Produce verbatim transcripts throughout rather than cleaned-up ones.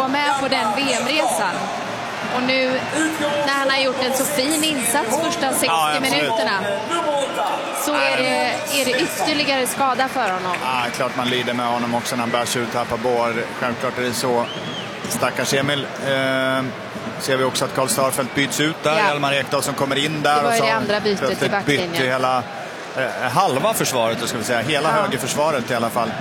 vara med på den V M-resan. Och nu när han har gjort en så fin insats första sextio ja, minuterna så är det, är det ytterligare skada för honom. Ja, klart man lider med honom också när han bärs ut här på bår. Självklart är det så. Stackars Emil. Eh, ser vi också att Karl Starfelt byts ut där. Ja. Elmar Ekdal som kommer in där. Det var och så det andra bytet i backlinjen. Bytt hela, eh, halva försvaret, då ska vi säga. Hela ja. högerförsvaret i alla fall.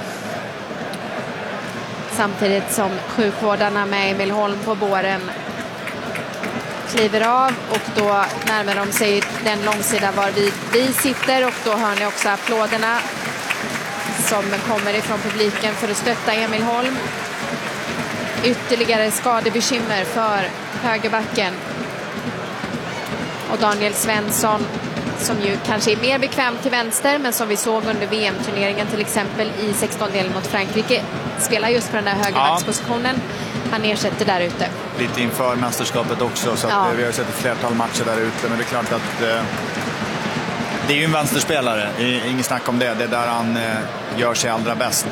Samtidigt som sjukvårdarna med Emil Holm på båren kliver av och då närmar de sig den långsida var vi, vi sitter och då hör ni också applåderna som kommer ifrån publiken för att stötta Emil Holm. Ytterligare skadebekymmer för högerbacken. Och Daniel Svensson som ju kanske är mer bekväm till vänster men som vi såg under V M-turneringen till exempel i sextondelen mot Frankrike spelar just på den där högerbackspositionen. Han ersätter där ute. Lite inför mästerskapet också så att ja. vi har sett ett flertal matcher där ute men det är klart att eh, det är ju en vänsterspelare, ingen snack om det. Det är där han eh, gör sig allra bäst.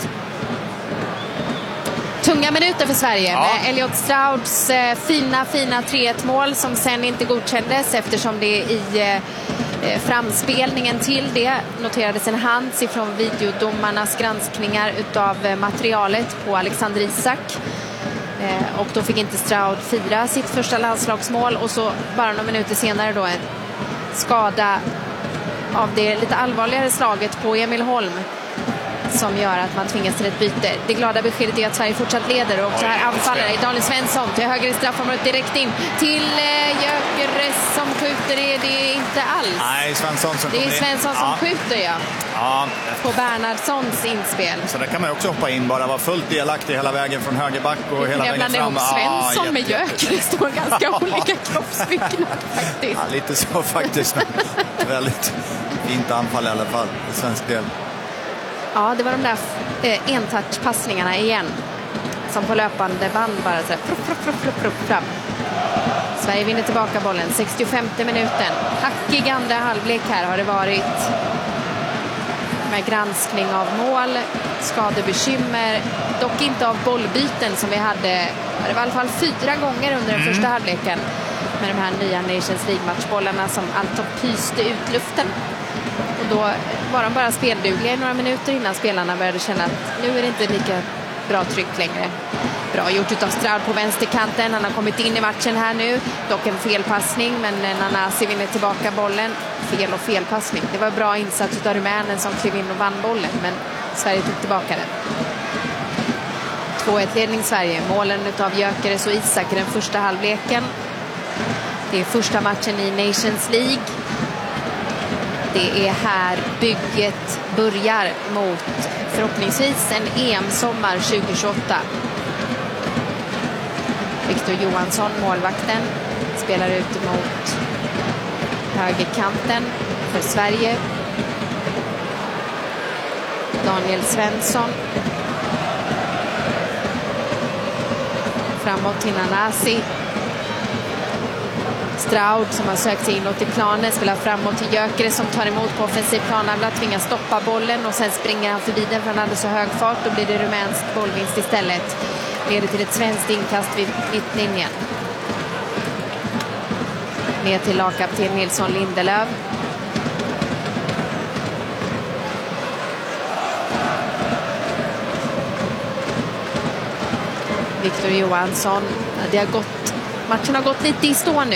Tunga minuter för Sverige ja. med Elliot Strouds eh, fina, fina tre ett mål som sen inte godkändes eftersom det i eh, framspelningen till det noterades en hands ifrån videodomarnas granskningar utav eh, materialet på Alexander Isak. Eh, och då fick inte Stroud fira sitt första landslagsmål och så bara några minuter senare då en skada av det lite allvarligare slaget på Emil Holm som gör att man tvingas till ett byte. Det glada beskedet är att Sverige fortsatt leder och så här anfaller Daniel Svensson till höger i straffområdet direkt in till eh, Gyökeres som skjuter. Det, det är inte alls. Nej, Svensson som det är Svensson som ja. skjuter ja. ja. På Bernhardssons inspel. Så där kan man också hoppa in, bara vara fullt delaktig hela vägen från högerback och hela vägen fram. Svensson ah, med Gyökeres står ganska olika kroppsbyggnad faktiskt. Ja, lite så faktiskt. Väldigt fint anfall i alla fall i svensk del. Ja, det var de där eh, entouch-passningarna igen. Som på löpande band bara så här, frupp, frupp, frupp, frupp, frupp, fram. Sverige vinner tillbaka bollen. sextiofemte minuten. Hackig andra halvlek här har det varit. Med granskning av mål. Skadebekymmer. Dock inte av bollbyten som vi hade. Det var i alla fall fyra gånger under den mm. första halvleken. Med de här nya Nations League-matchbollarna som alltså pyste ut luften. Och då var de bara speldugliga i några minuter innan spelarna började känna att nu är det inte lika bra tryck längre. Bra gjort utav Stroud på vänsterkanten. Han har kommit in i matchen här nu. Dock en felpassning men Nanasi vinner tillbaka bollen. Fel och felpassning. Det var bra insats utav rumänen som klev in och vann bollen men Sverige tog tillbaka den. två ett ledning Sverige. Målen utav Gyökeres och Isak i den första halvleken. Det är första matchen i Nations League. Det är här bygget börjar mot förhoppningsvis en E M-sommar tjugo tjugoåtta. Victor Johansson, målvakten, spelar ut mot högerkanten för Sverige. Daniel Svensson. Framåt till Nanasi. Stroud som har sökt sig inåt i planen spelar framåt till Gyökeres som tar emot på offensiv plan. Han tvingas stoppa bollen och sen springer han förbi den för han hade så hög fart. Då blir det rumänsk bollvinst istället. Leder till ett svenskt inkast vid mittlinjen. Ner till lagkapten Nilsson Lindelöf. Victor Johansson. Det har gått, matchen har gått lite i stå nu